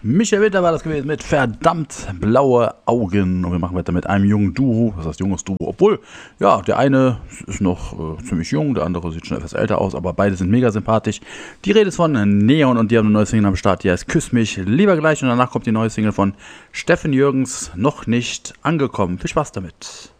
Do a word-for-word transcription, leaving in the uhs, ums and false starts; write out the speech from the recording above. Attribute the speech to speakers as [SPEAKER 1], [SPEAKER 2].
[SPEAKER 1] Michael Winter war das gewesen mit verdammt blaue Augen. Und wir machen weiter mit einem jungen Duo. Was heißt junges Duo? Obwohl, ja, der eine ist noch äh, ziemlich jung, der andere sieht schon etwas älter aus, aber beide sind mega sympathisch. Die Rede ist von Neon und die haben eine neue Single am Start, die heißt Küss mich lieber gleich. Und danach kommt die neue Single von Steffen Jürgens, noch nicht angekommen. Viel Spaß damit.